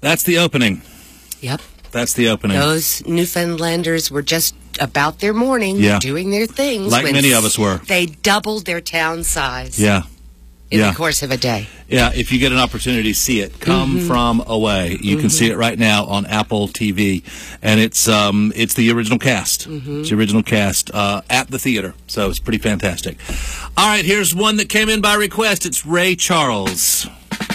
That's the opening. Yep. That's the opening. Those Newfoundlanders were just about their morning, doing their things. Like many of us were. They doubled their town size. Yeah. In the course of a day. Yeah, if you get an opportunity to see it, Come From Away. You can see it right now on Apple TV, and it's the original cast. It's the original cast at the theater, so it's pretty fantastic. All right, here's one that came in by request. It's Ray Charles.